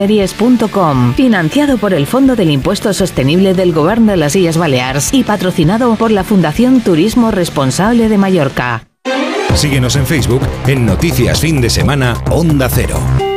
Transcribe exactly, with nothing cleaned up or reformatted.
Series punto com, financiado por el Fondo del Impuesto Sostenible del Govern de les Illes Balears y patrocinado por la Fundación Turismo Responsable de Mallorca. Síguenos en Facebook en Noticias Fin de Semana Onda Cero.